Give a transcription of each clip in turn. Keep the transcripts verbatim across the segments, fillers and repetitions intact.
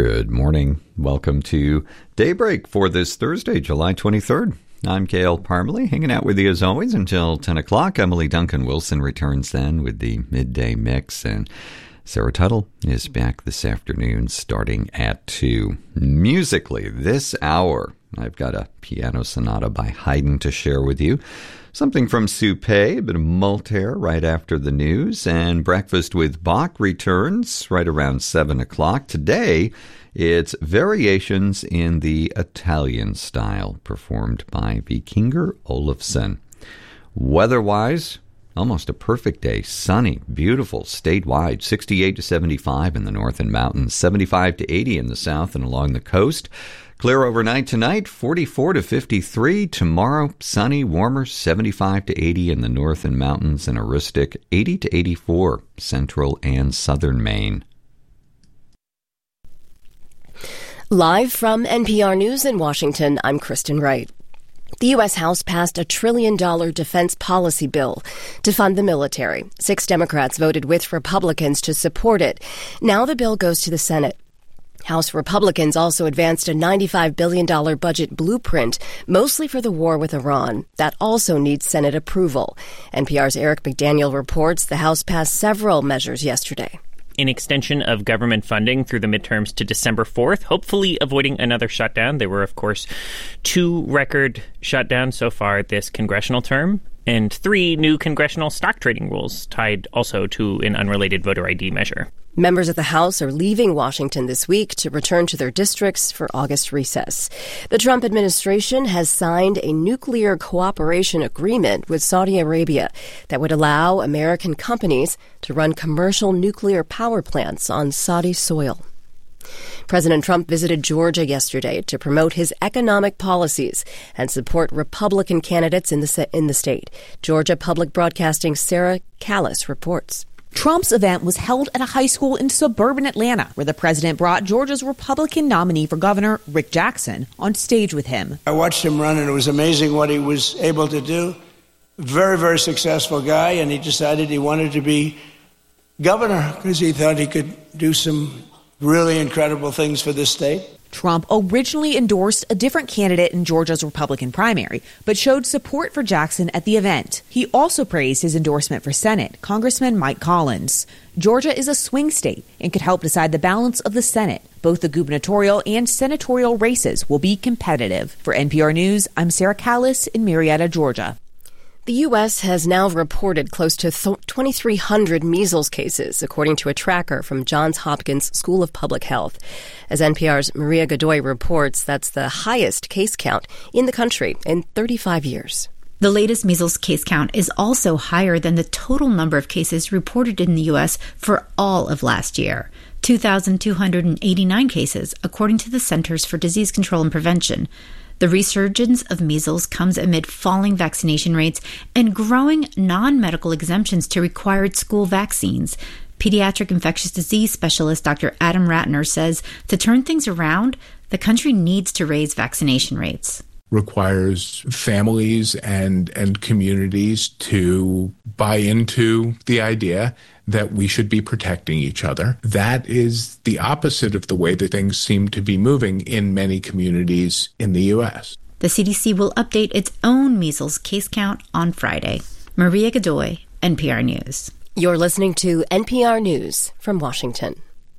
Good morning. Welcome to Daybreak for this Thursday, July twenty-third. I'm Gail Parmalee, hanging out with you as always until ten o'clock. Emily Duncan Wilson returns then with the midday mix, and Sarah Tuttle is back this afternoon starting at two. Musically, this hour, I've got a piano sonata by Haydn to share with you. Something from Soupé, a bit of Multaire right after the news, and Breakfast with Bach returns right around seven o'clock. Today, it's Variations in the Italian Style, performed by Vikingur Olafsson. Weather-wise, almost a perfect day. Sunny, beautiful, statewide, sixty-eight to seventy-five in the north and mountains, seventy-five to eighty in the south and along the coast. Clear overnight tonight, forty-four to fifty-three. Tomorrow, sunny, warmer, seventy-five to eighty in the north and mountains, and Aristic, eighty to eighty-four, central and southern Maine. Live from N P R News in Washington, I'm Kristen Wright. The U S House passed a trillion-dollar defense policy bill to fund the military. Six Democrats voted with Republicans to support it. Now the bill goes to the Senate. House Republicans also advanced a ninety-five billion dollars budget blueprint, mostly for the war with Iran. That also needs Senate approval. N P R's Eric McDaniel reports the House passed several measures yesterday. An extension of government funding through the midterms to December fourth, hopefully avoiding another shutdown. There were, of course, two record shutdowns so far this congressional term, and three new congressional stock trading rules tied also to an unrelated voter I D measure. Members of the House are leaving Washington this week to return to their districts for August recess. The Trump administration has signed a nuclear cooperation agreement with Saudi Arabia that would allow American companies to run commercial nuclear power plants on Saudi soil. President Trump visited Georgia yesterday to promote his economic policies and support Republican candidates in the in the state. Georgia Public Broadcasting's Sarah Callis reports. Trump's event was held at a high school in suburban Atlanta, where the president brought Georgia's Republican nominee for governor, Rick Jackson, on stage with him. I watched him run, and it was amazing what he was able to do. Very, very successful guy, and he decided he wanted to be governor because he thought he could do some really incredible things for this state. Trump originally endorsed a different candidate in Georgia's Republican primary, but showed support for Jackson at the event. He also praised his endorsement for Senate, Congressman Mike Collins. Georgia is a swing state and could help decide the balance of the Senate. Both the gubernatorial and senatorial races will be competitive. For N P R News, I'm Sarah Callis in Marietta, Georgia. The U S has now reported close to twenty-three hundred measles cases, according to a tracker from Johns Hopkins School of Public Health. As N P R's Maria Godoy reports, that's the highest case count in the country in thirty-five years. The latest measles case count is also higher than the total number of cases reported in the U S for all of last year, two thousand two hundred eighty-nine cases, according to the Centers for Disease Control and Prevention. The resurgence of measles comes amid falling vaccination rates and growing non-medical exemptions to required school vaccines. Pediatric infectious disease specialist Doctor Adam Ratner says to turn things around, the country needs to raise vaccination rates. Requires families and and communities to buy into the idea that we should be protecting each other. That is the opposite of the way that things seem to be moving in many communities in the U S. The C D C will update its own measles case count on Friday. Maria Godoy, N P R News. You're listening to N P R News from Washington.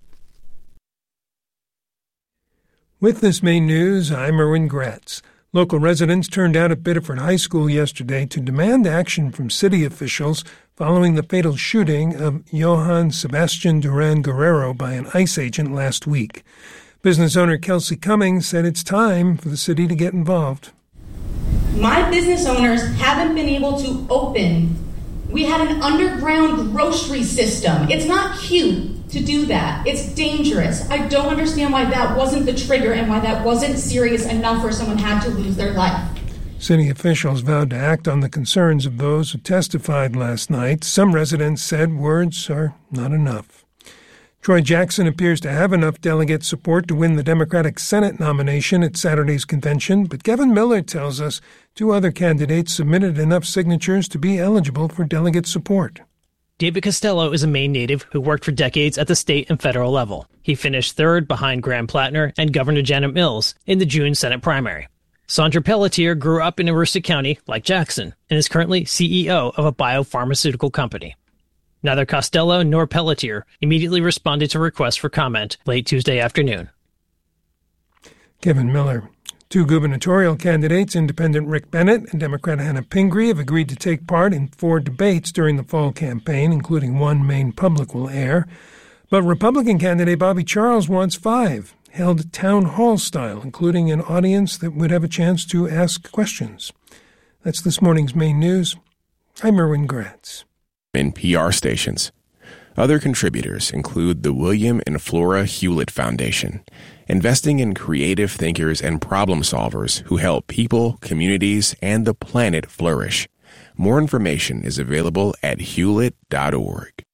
With this main news, I'm Erwin Gratz. Local residents turned out at Biddeford High School yesterday to demand action from city officials following the fatal shooting of Johann Sebastian Duran Guerrero by an ICE agent last week. Business owner Kelsey Cummings said it's time for the city to get involved. My business owners haven't been able to open. We had an underground grocery system. It's not cute to do that. It's dangerous. I don't understand why that wasn't the trigger and why that wasn't serious enough where someone had to lose their life. City officials vowed to act on the concerns of those who testified last night. Some residents said words are not enough. Troy Jackson appears to have enough delegate support to win the Democratic Senate nomination at Saturday's convention, but Kevin Miller tells us two other candidates submitted enough signatures to be eligible for delegate support. David Costello is a Maine native who worked for decades at the state and federal level. He finished third behind Graham Plattner and Governor Janet Mills in the June Senate primary. Sandra Pelletier grew up in Aroostook County, like Jackson, and is currently C E O of a biopharmaceutical company. Neither Costello nor Pelletier immediately responded to requests for comment late Tuesday afternoon. Kevin Miller. Two gubernatorial candidates, Independent Rick Bennett and Democrat Hannah Pingree, have agreed to take part in four debates during the fall campaign, including one Maine Public will air. But Republican candidate Bobby Charles wants five, held town hall style, including an audience that would have a chance to ask questions. That's this morning's Maine News. I'm Erwin Gratz. N P R stations. Other contributors include the William and Flora Hewlett Foundation, investing in creative thinkers and problem solvers who help people, communities, and the planet flourish. More information is available at hewlett dot org.